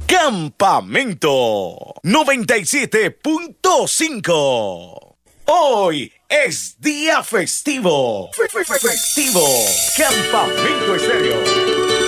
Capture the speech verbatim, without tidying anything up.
Campamento noventa y siete punto cinco. Hoy es día festivo. Fe- fe- fe- Festivo. Campamento Estéreo.